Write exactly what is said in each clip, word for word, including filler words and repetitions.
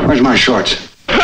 Where's my shorts?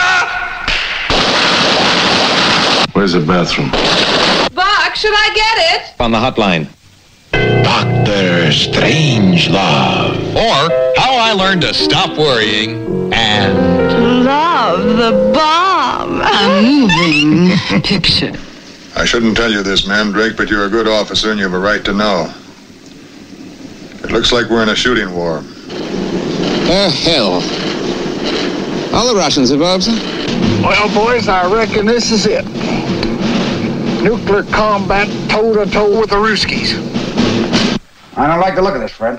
Where's the bathroom? Buck, should I get it? On the hotline. Doctor Strangelove. Or How I Learned to Stop Worrying and Love the bomb. A moving picture. I shouldn't tell you this, Mandrake, but you're a good officer and you have a right to know. It looks like we're in a shooting war. Oh, hell. All the Russians involved, sir? Well, boys, I reckon this is it. Nuclear combat toe-to-toe with the Ruskies. I don't like the look of this, Fred.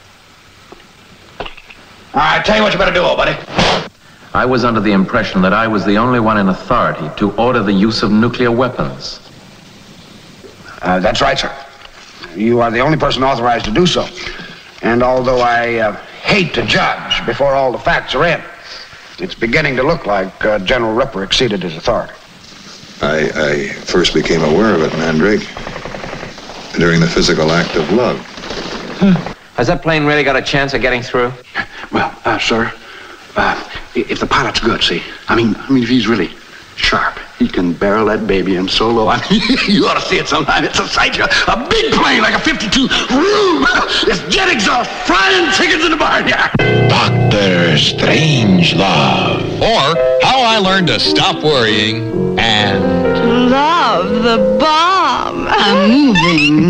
I tell you what you better do, old buddy. I was under the impression that I was the only one in authority to order the use of nuclear weapons. Uh, that's right, sir. You are the only person authorized to do so. And although I uh, hate to judge before all the facts are in, it's beginning to look like uh, General Ripper exceeded his authority. I, I first became aware of it, Mandrake, during the physical act of love. Has that plane really got a chance of getting through? Well, uh, sir, uh, if the pilot's good, see, I mean, I mean, if he's really sharp, he can barrel that baby in so low. I mean, you ought to see it sometime. It's a sight. A big plane like a fifty-two. Vroom! It's jet exhaust frying chickens in the barnyard. Doctor Strangelove. Or How I Learned to Stop Worrying and Love the bomb. A moving